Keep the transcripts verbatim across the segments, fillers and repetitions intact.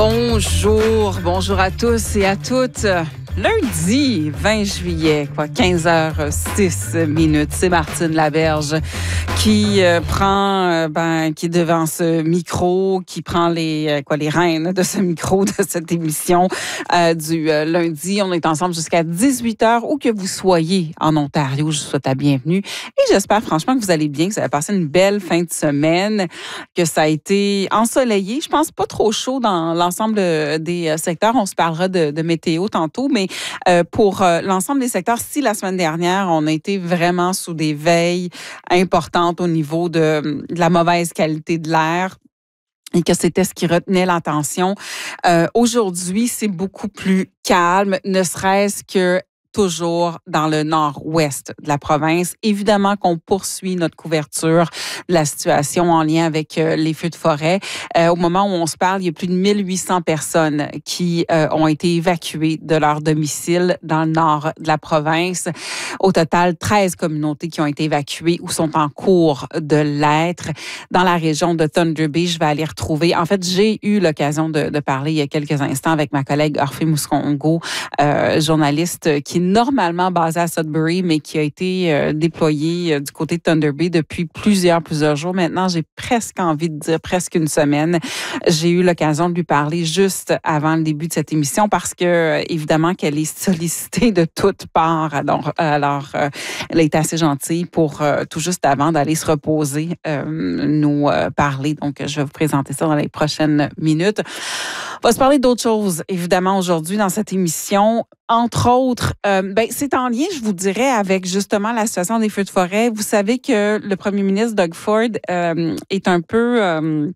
Bonjour, bonjour à tous et à toutes. Lundi vingt juillet, quoi, quinze heures six minutes. C'est Martine Laberge qui euh, prend, euh, ben, qui est devant ce micro, qui prend les, euh, quoi, les rênes de ce micro, de cette émission euh, du euh, lundi. On est ensemble jusqu'à dix-huit heures, où que vous soyez en Ontario. Je vous souhaite la bienvenue. Et j'espère franchement que vous allez bien, que vous avez passé une belle fin de semaine, que ça a été ensoleillé. Je pense pas trop chaud dans l'ensemble des secteurs. On se parlera de, de météo tantôt, mais euh, pour euh, l'ensemble des secteurs, si la semaine dernière, on a été vraiment sous des veilles importantes au niveau de, de la mauvaise qualité de l'air, et que c'était ce qui retenait l'attention. Euh, aujourd'hui, c'est beaucoup plus calme, ne serait-ce que toujours dans le nord-ouest de la province. Évidemment qu'on poursuit notre couverture de la situation en lien avec euh, les feux de forêt. Euh, au moment où on se parle, il y a plus de mille huit cents personnes qui euh, ont été évacuées de leur domicile dans le nord de la province. Au total, treize communautés qui ont été évacuées ou sont en cours de l'être. Dans la région de Thunder Bay, je vais aller retrouver... En fait, j'ai eu l'occasion de, de parler il y a quelques instants avec ma collègue Orphée Mouscongo, euh, journaliste qui normalement basé à Sudbury, mais qui a été euh, déployé euh, du côté de Thunder Bay depuis plusieurs, plusieurs jours. Maintenant, j'ai presque envie de dire presque une semaine. J'ai eu l'occasion de lui parler juste avant le début de cette émission parce que, euh, évidemment, qu'elle est sollicitée de toutes parts. Alors, alors euh, elle a été assez gentille pour euh, tout juste avant d'aller se reposer, euh, nous euh, parler. Donc, je vais vous présenter ça dans les prochaines minutes. On va se parler d'autres choses, évidemment, aujourd'hui dans cette émission. Entre autres, euh, ben, c'est en lien, je vous dirais, avec justement la situation des feux de forêt. Vous savez que le premier ministre Doug Ford euh, est un peu... Euh,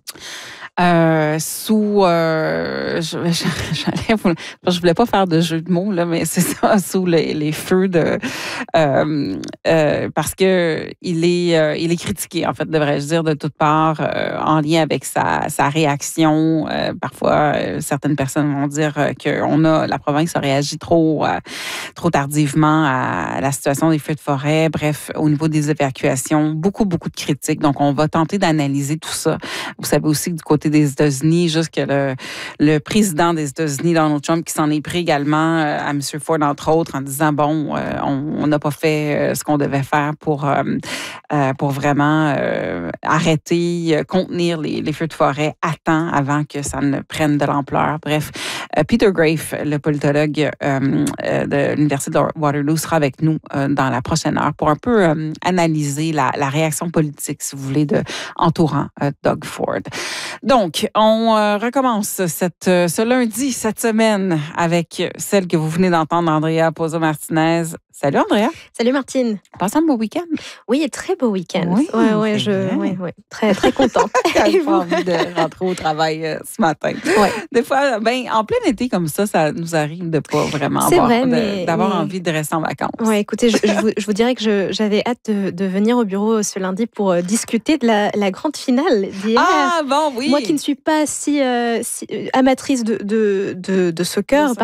Euh, sous, euh, je, je, j'allais, je voulais pas faire de jeu de mots là, mais c'est ça, sous les, les feux de, euh, euh, parce que il est, euh, il est critiqué en fait, devrais-je dire, de toutes parts euh, en lien avec sa, sa réaction. Euh, parfois, euh, certaines personnes vont dire euh, que on a, la province a réagi trop, euh, trop tardivement à la situation des feux de forêt. Bref, au niveau des évacuations, beaucoup, beaucoup de critiques. Donc, on va tenter d'analyser tout ça. Vous savez aussi que du côté des États-Unis, juste que le, le président des États-Unis, Donald Trump, qui s'en est pris également euh, à M. Ford, entre autres, en disant, bon, euh, on n'a pas fait euh, ce qu'on devait faire pour, euh, euh, pour vraiment euh, arrêter, euh, contenir les, les feux de forêt à temps avant que ça ne prenne de l'ampleur. Bref, euh, Peter Graefe, le politologue euh, euh, de l'Université de Waterloo, sera avec nous euh, dans la prochaine heure pour un peu euh, analyser la, la réaction politique, si vous voulez, de, entourant euh, Doug Ford. Donc, on euh, recommence cette, euh, ce lundi, cette semaine, avec celle que vous venez d'entendre, Andrea Pozo-Martinez. Salut, Andrea. Salut, Martine. Passe un beau week-end. Oui, très beau week-end. Oui, ouais, ouais, je, ouais, ouais, très, très contente. J'ai pas envie de rentrer au travail euh, ce matin. Ouais. Des fois, ben, en plein été comme ça, ça nous arrive de pas vraiment C'est avoir, vrai, de, mais, d'avoir mais... envie de rester en vacances. Ouais, écoutez, je, je, vous, je vous dirais que je, j'avais hâte de, de venir au bureau ce lundi pour euh, discuter de la, la grande finale d'hier. Ah, bon, oui. Moi qui ne suis pas si, euh, si euh, amatrice de, de, de, de soccer,